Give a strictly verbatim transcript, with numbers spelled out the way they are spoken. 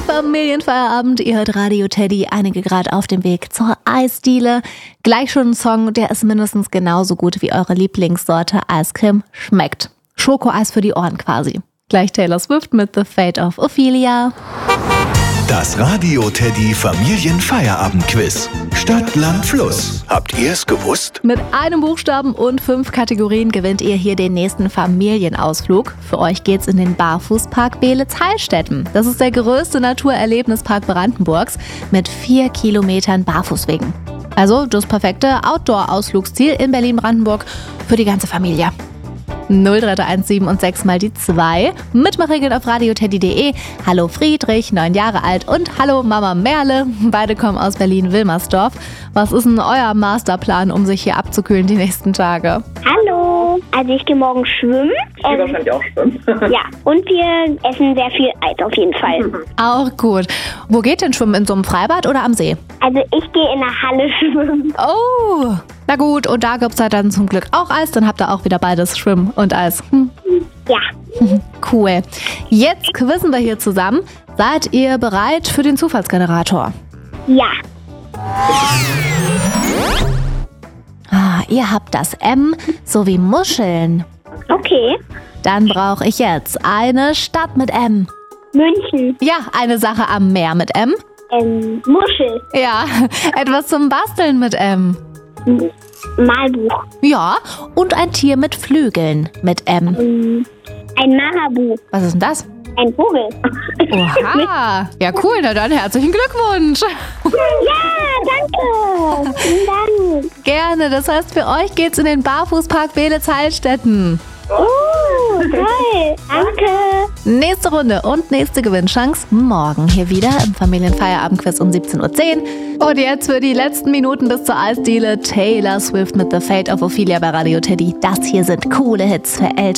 Familienfeierabend, ihr hört Radio Teddy, einige gerade auf dem Weg zur Eisdiele. Gleich schon ein Song, der ist mindestens genauso gut wie eure Lieblingssorte Eiscreme schmeckt. Schokoeis für die Ohren quasi. Gleich Taylor Swift mit The Fate of Ophelia. Das Radio Teddy Familienfeierabend-Quiz. Stadt, Land, Fluss. Habt ihr es gewusst? Mit einem Buchstaben und fünf Kategorien gewinnt ihr hier den nächsten Familienausflug. Für euch geht's in den Barfußpark Beelitz-Heilstätten. Das ist der größte Naturerlebnispark Brandenburgs mit vier Kilometern Barfußwegen. Also das perfekte Outdoor-Ausflugsziel in Berlin-Brandenburg für die ganze Familie. null drei drei eins sieben und sechs mal die zwei. Mitmachregeln auf radioteddy punkt de. Hallo Friedrich, neun Jahre alt, und hallo Mama Merle. Beide kommen aus Berlin-Wilmersdorf. Was ist denn euer Masterplan, um sich hier abzukühlen die nächsten Tage? Hallo, also ich gehe morgen schwimmen. Ich gehe ähm, wahrscheinlich auch schwimmen. Ja, und wir essen sehr viel Eis auf jeden Fall. Auch gut. Wo geht denn schwimmen? In so einem Freibad oder am See? Also ich gehe in der Halle schwimmen. Oh, na gut. Und da gibt's ja dann zum Glück auch Eis. Dann habt ihr auch wieder beides, Schwimmen und Eis. Hm. Ja. Cool. Jetzt quizzen wir hier zusammen. Seid ihr bereit für den Zufallsgenerator? Ja. Ah, ihr habt das M sowie Muscheln. Okay. Dann brauche ich jetzt eine Stadt mit M. München. Ja, eine Sache am Meer mit M. Ähm, Muschel. Ja, etwas zum Basteln mit M. Malbuch. Ja, und ein Tier mit Flügeln mit M. Ähm, ein Marabu. Was ist denn das? Ein Vogel. Oha. Ja, cool. Na dann herzlichen Glückwunsch. Ja, danke. Vielen Dank. Gerne. Das heißt, für euch geht's in den Barfußpark Beelitz-Heilstätten. Oh, toll. Danke. Nächste Runde und nächste Gewinnchance morgen hier wieder im Familienfeierabendquiz um siebzehn Uhr zehn. Und jetzt für die letzten Minuten bis zur Eisdiele Taylor Swift mit The Fate of Ophelia bei Radio Teddy. Das hier sind coole Hits für Eltern.